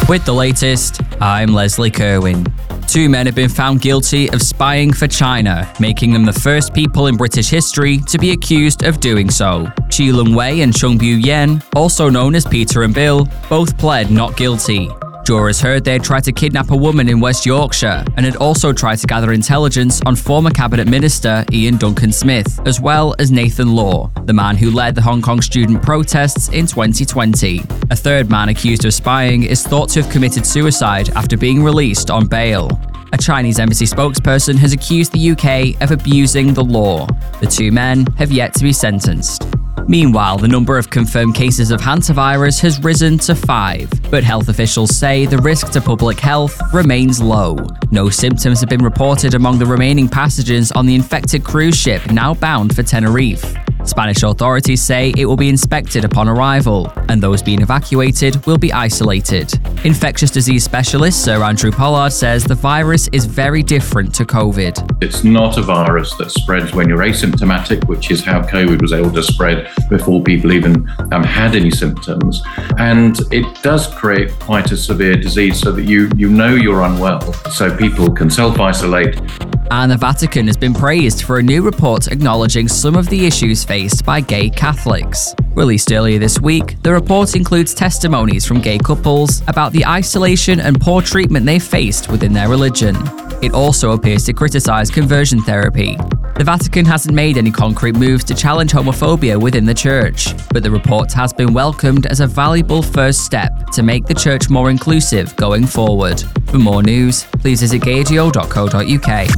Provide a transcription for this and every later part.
With the latest, I'm Leslie Kerwin. 2 men have been found guilty of spying for China, making them the first people in British history to be accused of doing so. Qi Lung Wei and Chung Bu Yen, also known as Peter and Bill, both pled not guilty. Jurors heard they had tried to kidnap a woman in West Yorkshire and had also tried to gather intelligence on former Cabinet Minister Ian Duncan Smith, as well as Nathan Law, the man who led the Hong Kong student protests in 2020. A third man accused of spying is thought to have committed suicide after being released on bail. A Chinese embassy spokesperson has accused the UK of abusing the law. The 2 men have yet to be sentenced. Meanwhile, the number of confirmed cases of hantavirus has risen to 5, but health officials say the risk to public health remains low. No symptoms have been reported among the remaining passengers on the infected cruise ship now bound for Tenerife. Spanish authorities say it will be inspected upon arrival, and those being evacuated will be isolated. Infectious disease specialist Sir Andrew Pollard says the virus is very different to COVID. It's not a virus that spreads when you're asymptomatic, which is how COVID was able to spread before people even had any symptoms. And it does create quite a severe disease so that you know you're unwell, so people can self-isolate. And the Vatican has been praised for a new report acknowledging some of the issues faced by gay Catholics. Released earlier this week, the report includes testimonies from gay couples about the isolation and poor treatment they faced within their religion. It also appears to criticize conversion therapy. The Vatican hasn't made any concrete moves to challenge homophobia within the church, but the report has been welcomed as a valuable first step to make the church more inclusive going forward. For more news, please visit gaydio.co.uk.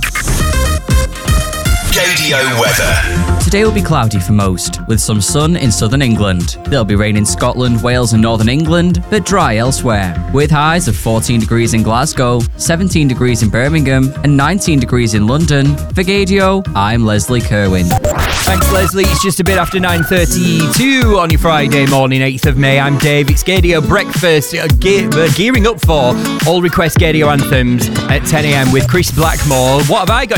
Gaydio weather. Today will be cloudy for most, with some sun in southern England. There'll be rain in Scotland, Wales and northern England, but dry elsewhere, with highs of 14 degrees in Glasgow, 17 degrees in Birmingham and 19 degrees in London. For Gaydio, I'm Leslie Kerwin. Thanks, Leslie. It's just a bit after 9:32 on your Friday morning, 8th of May. I'm Dave. It's Gaydio Breakfast. We're gearing up for All Request Gaydio Anthems at 10 a.m. with Chris Blackmore. What have I got